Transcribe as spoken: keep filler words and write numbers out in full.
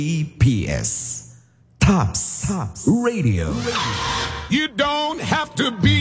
T P S. Tops. Tops. Radio. You don't have to be